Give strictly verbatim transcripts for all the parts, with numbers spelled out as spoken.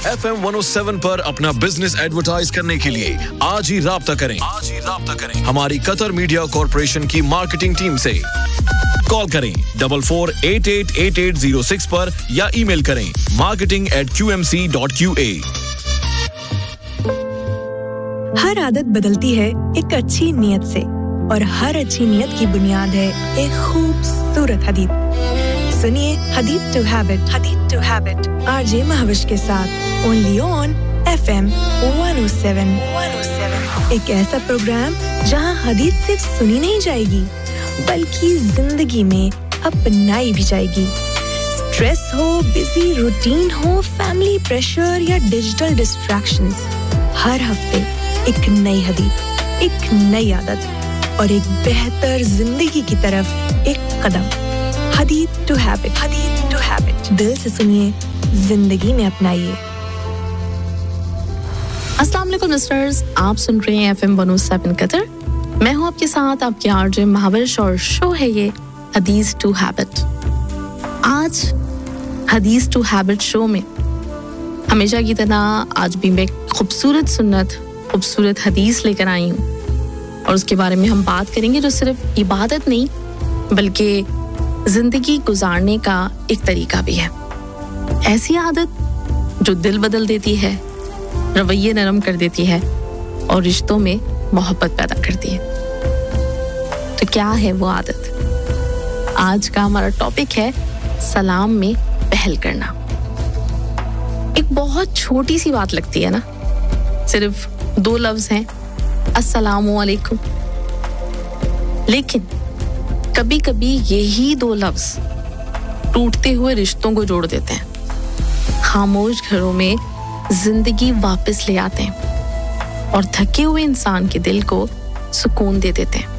F M one O seven पर अपना business advertise करने के लिए आज ही राब्ता करें आज ही राब्ता करें हमारी कतर मीडिया कॉर्पोरेशन की मार्केटिंग टीम से कॉल करें double four eight eight eight eight zero six पर या ईमेल करें marketing eight Q M C dot Q A. हर आदत बदलती है एक अच्छी नीयत से और हर अच्छी नीयत की बुनियाद है एक खूबसूरत हदीद। सुनिए हदीद to habit Hadid to habit RJ Mahwish के साथ only on F M one O seven one O seven. एक ऐसा प्रोग्राम जहां हदीद सिर्फ सुनी नहीं जाएगी बल्कि जिंदगी में अपनाई भी जाएगी। स्ट्रेस हो, बिजी रूटीन हो, फैमिली प्रेशर या डिजिटल डिस्ट्रैक्शंस, हर हफ्ते एक नई हदीद, एक नई आदत और एक बेहतर जिंदगी की तरफ एक कदम। हदीद to habit Hadid to habit दिल से सुनिए, जिंदगी में अपनाइए। अस्सलाम वालेकुम लिसनर्स, आप सुन रहे हैं F M one O seven Qatar. मैं हूं आपके साथ आपकी आरजे महाविश और शो है ये हदीस टू हैबिट। आज हदीस टू हैबिट शो में हमेशा की तरह आज भी मैं खूबसूरत सुन्नत खूबसूरत हदीस लेकर आई हूँ और उसके बारे में हम बात करेंगे जो सिर्फ इबादत नहीं बल्कि जिंदगी गुजारने का एक तरीका भी है। ऐसी आदत जो दिल बदल देती है, रवैये नरम कर देती है और रिश्तों में मोहब्बत पैदा करती है। तो क्या है वो आदत? आज का हमारा टॉपिक है सलाम में पहल करना। एक बहुत छोटी सी बात लगती है ना, सिर्फ दो लफ्ज हैं अस्सलामु अलैकुम, लेकिन कभी-कभी यही दो लफ्ज टूटते हुए रिश्तों को जोड़ देते हैं, खामोश घरों में जिंदगी वापस ले आते हैं और थके हुए इंसान के दिल को सुकून दे देते हैं।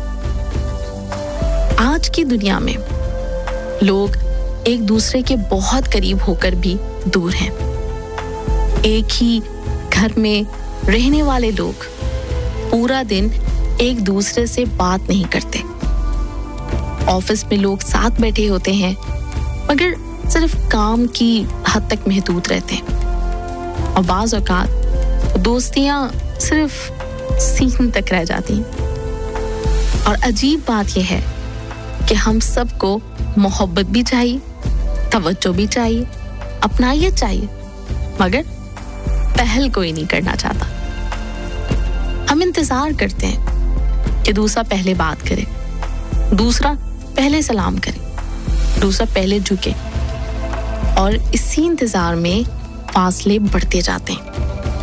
आज की दुनिया में लोग एक दूसरे के बहुत करीब होकर भी दूर हैं। एक ही घर में रहने वाले लोग पूरा दिन एक दूसरे से बात नहीं करते। ऑफिस में लोग साथ बैठे होते हैं मगर सिर्फ काम की हद तक महदूद रहते हैं और बाज़ औक़ात दोस्तियां सिर्फ सीन तक रह जाती हैं। और अजीब बात यह है कि हम सबको मोहब्बत भी चाहिए, तवज्जो भी चाहिए, अपनाइयत चाहिए, मगर पहल कोई नहीं करना चाहता। हम इंतजार करते हैं कि दूसरा पहले बात करे, दूसरा पहले सलाम करे, दूसरा पहले झुके और इसी इंतजार में फासले बढ़ते जाते हैं।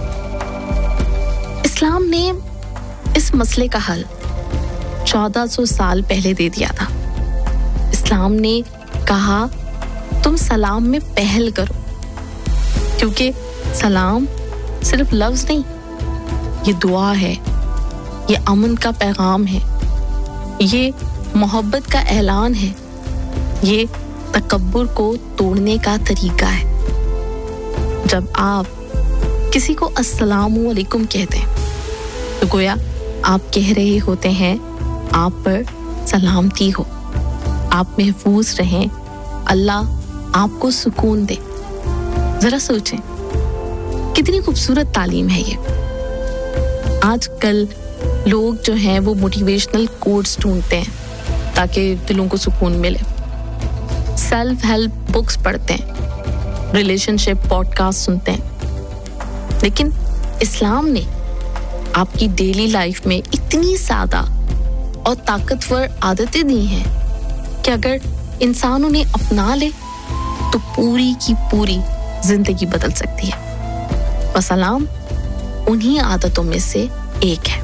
इस्लाम ने इस मसले का हल चौदह सौ साल पहले दे दिया था। इस्लाम ने कहा तुम सलाम में पहल करो, क्योंकि सलाम सिर्फ लफ्ज नहीं, ये दुआ है, ये अमन का पैगाम है, ये मोहब्बत का ऐलान है, ये तकब्बुर को तोड़ने का तरीका है। जब आप किसी को अस्सलामु अलैकुम कहते हैं तो गोया आप कह रहे होते हैं आप पर सलामती हो, आप महफूज रहें, अल्लाह आपको सुकून दे। जरा सोचें कितनी खूबसूरत तालीम है ये। आजकल लोग जो हैं वो मोटिवेशनल कोट्स ढूंढते हैं ताकि दिलों को सुकून मिले, सेल्फ हेल्प बुक्स पढ़ते हैं, रिलेशनशिप पॉडकास्ट सुनते हैं, लेकिन इस्लाम ने आपकी डेली लाइफ में इतनी सादा और ताकतवर आदतें दी हैं कि अगर इंसान उन्हें अपना ले तो पूरी की पूरी जिंदगी बदल सकती है। और सलाम उन्हीं आदतों में से एक है।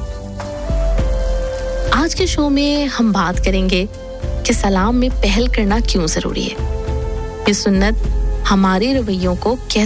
आज के शो में हम बात करेंगे कि सलाम में पहल करना क्यों जरूरी है। ये सुन्नत हमारे रवैयों को कैसे